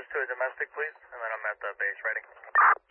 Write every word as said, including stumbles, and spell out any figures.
messages to a domestic, please, and then I'm at the base ready.